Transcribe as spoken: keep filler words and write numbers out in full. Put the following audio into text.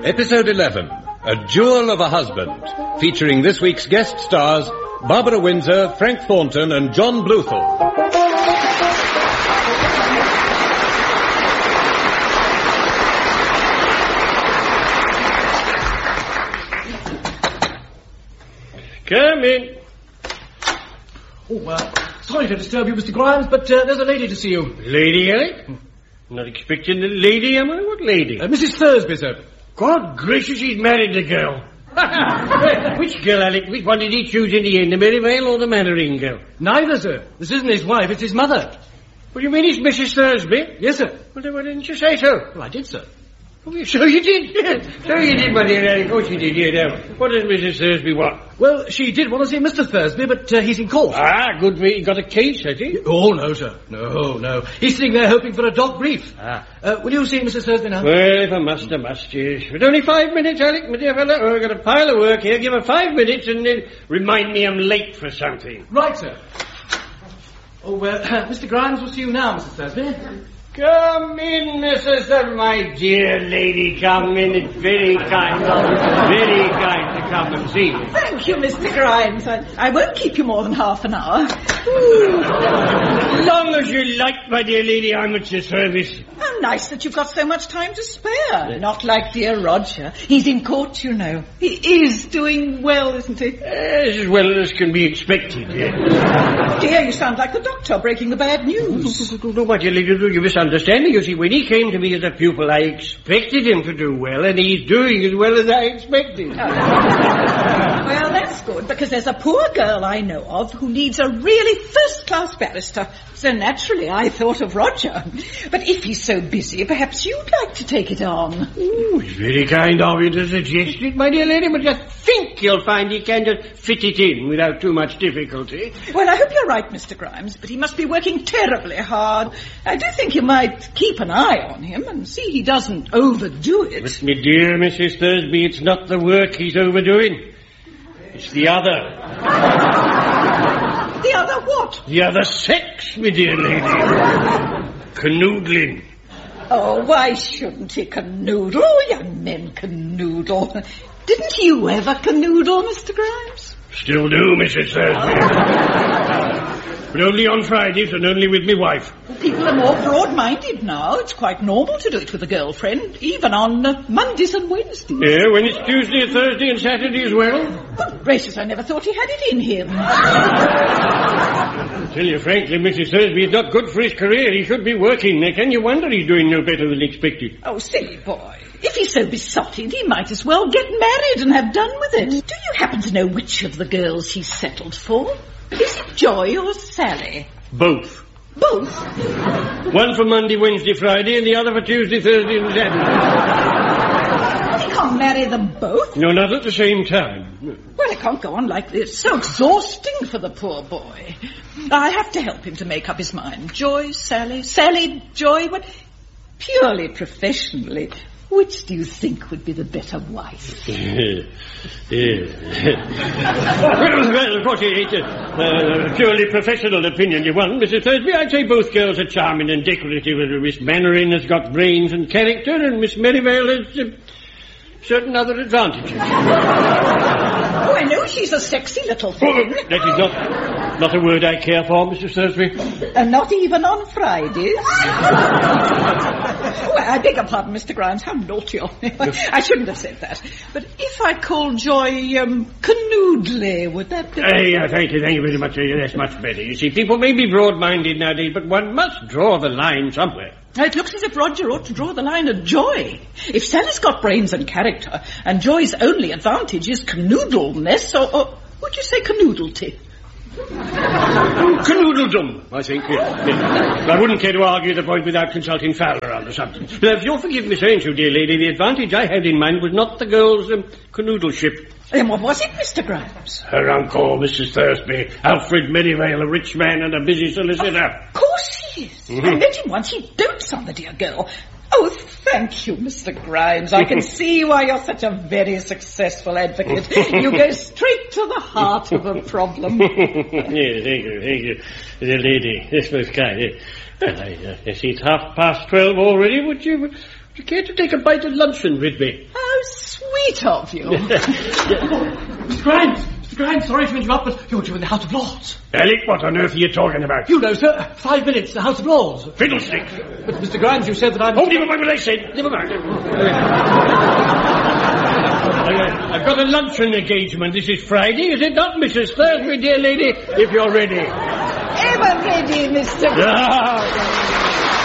Episode eleven, A Jewel of a Husband, featuring this week's guest stars, Barbara Windsor, Frank Thornton and John Bluthal. Come in. Oh, uh, sorry to disturb you, Mister Grimes, but uh, there's a lady to see you. Lady, Alec? Not expecting a lady, am I? What lady? Uh, Missus Thursby, sir. God gracious, he's married the girl. Which girl, Alec? Which one did he choose in the end, the Merivale or the Mannering girl? Neither, sir. This isn't his wife, it's his mother. What do you mean it's Missus Thursby? Yes, sir. Well, then why didn't you say so? Well, I did, sir. Oh, so you did? So you did, my dear Alec. Of course you did, yeah, now. What does Missus Thursby want? Well, she did want to see Mister Thursby, but uh, he's in court. Ah, good for he got a case, has he? Oh, no, sir. No, no. He's sitting there hoping for a dog brief. Ah. Uh, will you see Missus Thursby now? Well, if I must, I must, yes. But only five minutes, Alec, my dear fellow. Oh, I've got a pile of work here. Give her five minutes and then remind me I'm late for something. Right, sir. Oh, well, uh, Mister Grimes will see you now, Missus Thursby. Come in, Missus Thursby, my dear lady, come in. It's very kind of you, very kind to come and see me. Thank you, Mister Grimes. I, I won't keep you more than half an hour. Long as you like, my dear lady, I'm at your service. How nice that you've got so much time to spare. Not like dear Roger. He's in court, you know. He is doing well, isn't he? As well as can be expected, yes. Dear, you sound like the doctor breaking the bad news. No, my dear lady, you misunderstand me. You see, when he came to me as a pupil, I expected him to do well, and he's doing as well as I expected. Oh. Well, that's good, because there's a poor girl I know of who needs a really first-class barrister. So naturally, I thought of Roger. But if he's so busy, perhaps you'd like to take it on. Ooh, it's very kind of you to suggest it, my dear lady, but I think you'll find he can just fit it in without too much difficulty. Well, I hope you're right, Mister Grimes, but he must be working terribly hard. I do think you might keep an eye on him and see he doesn't overdo it. But, my dear Missus Thursby, it's not the work he's overdoing. It's the other. The other what? The other sex, my dear lady. Canoodling. Oh, why shouldn't he canoodle? Oh, young men canoodle. Didn't you ever canoodle, Mister Grimes? Still do, Missus Thursby. But only on Fridays and only with me wife. People are more broad-minded now. It's quite normal to do it with a girlfriend, even on uh, Mondays and Wednesdays. Yeah, when it's Tuesday, Thursday and Saturday as well. Good gracious, I never thought he had it in him. I tell you frankly, Missus Thursby, it's not good for his career. He should be working. Now, can you wonder he's doing no better than expected? Oh, silly boy. If he's so besotted, he might as well get married and have done with it. Do you happen to know which of the girls he's settled for? Is it Joy or Sally? Both. Both? One for Monday, Wednesday, Friday, and the other for Tuesday, Thursday, and Saturday. He can't marry them both. No, not at the same time. Well, it can't go on like this. It's so exhausting for the poor boy. I have to help him to make up his mind. Joy, Sally, Sally, Joy. What? Purely professionally, which do you think would be the better wife? Yeah. well, well, of course, it's a uh, purely professional opinion you want, Missus Thursby. I'd say both girls are charming and decorative. Miss Mannering has got brains and character, and Miss Merivale has uh, certain other advantages. Oh, I know she's a sexy little thing. Oh, that is not, not a word I care for, Missus Thursby. And not even on Fridays? Oh, I beg your pardon, Mister Grimes. How naughty of me. I shouldn't have said that. But if I called Joy um, canoodly, would that be... Uh, yeah, thank you, thank you very much. Uh, that's much better. You see, people may be broad-minded nowadays, but one must draw the line somewhere. It looks as if Roger ought to draw the line at Joy. If Sally's got brains and character, and Joy's only advantage is canoodleness, or, or would you say canoodlety? Canoodledom, I think. Yeah, yeah. I wouldn't care to argue the point without consulting Fowler on the subject. But if you'll forgive me saying so, dear lady, the advantage I had in mind was not the girl's um, canoodleship. Then what was it, Mister Grimes? Her uncle, Missus Thursby, Alfred Merivale, a rich man and a busy solicitor. Of course he is. Mm-hmm. I met him once. He dotes on the dear girl. Oh, thank you, Mister Grimes. I can see why you're such a very successful advocate. You go straight to the heart of a problem. Yes, thank you, thank you. The lady, this was kind. Yes. Well, I, uh, I see it's half past twelve already. Would you, would you care to take a bite of luncheon with me? Oh, sweet of you. Mister Grimes! Mister Grimes, sorry to interrupt, but you're due in the House of Lords. Alec, what on earth are you talking about? You know, sir. Five minutes, the House of Lords. Fiddlesticks. But, Mister Grimes, you said that I'm... Oh, never mind what I said. Never mind. I've got a luncheon engagement. This is Friday, is it not, Missus Thursby, dear lady? If you're ready. Ever ready, Mister Ah.